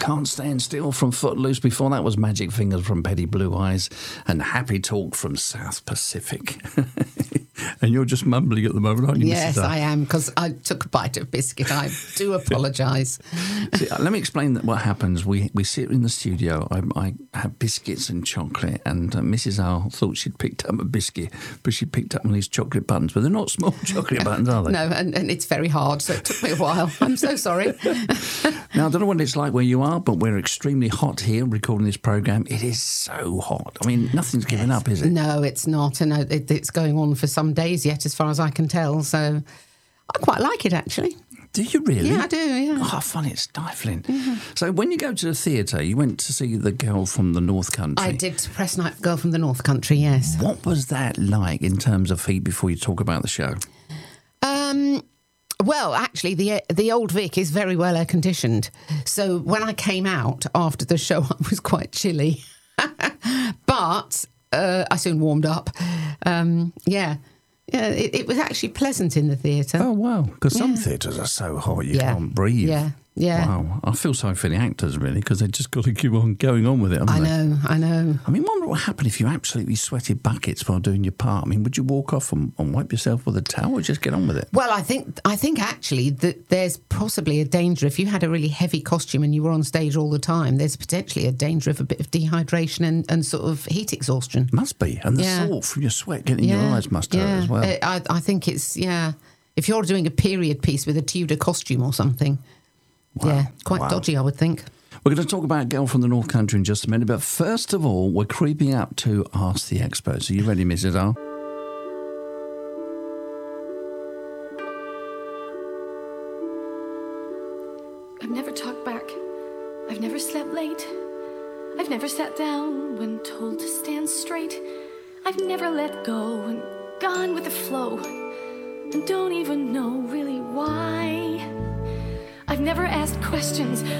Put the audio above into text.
Can't Stand Still from Footloose. Before that was Magic Fingers from Petty Blue Eyes and Happy Talk from South Pacific. And you're just mumbling at the moment, aren't you, Yes, Mrs. I am, because I took a bite of biscuit. I do apologise. See, let me explain what happens. We sit in the studio. I have biscuits and chocolate, and Mrs. Owl thought she'd picked up a biscuit, but she picked up one of these chocolate buttons. But they're not small chocolate buttons, are they? No, and it's very hard, so it took me a while. I'm so sorry. Now, I don't know what it's like where you are, but we're extremely hot here recording this programme. It is so hot. I mean, nothing's given up, is it? No, it's not. And it's going on for some days yet, as far as I can tell. So I quite like it, actually. Do you really? Yeah, I do, yeah. Oh, I find it stifling. Mm-hmm. So when you go to the theatre, you went to see The Girl from the North Country. I did Press Night Girl from the North Country, yes. What was that like in terms of heat before you talk about the show? Well, actually, the old Vic is very well air conditioned. So when I came out after the show, I was quite chilly. But I soon warmed up. Yeah, it was actually pleasant in the theatre. Oh, wow. Because some theatres are so hot you can't breathe. Yeah. Wow. I feel sorry for the actors, really, because they've just got to keep on going on with it, haven't they? I know. I mean, wonder what would happen if you absolutely sweated buckets while doing your part. I mean, would you walk off and wipe yourself with a towel or just get on with it? Well, I think actually that there's possibly a danger if you had a really heavy costume and you were on stage all the time. There's potentially a danger of a bit of dehydration and sort of heat exhaustion. Must be, and the salt from your sweat getting in your eyes must hurt as well. I think it's if you're doing a period piece with a Tudor costume or something. Wow. Yeah, quite dodgy, I would think. We're going to talk about Girl from the North Country in just a minute, but first of all, we're creeping up to Ask the Experts. Are you ready, Mrs. R? I've never talked back. I've never slept late. I've never sat down when told to stand straight. I've never let go and gone with the flow, and don't even know really why. I've never asked questions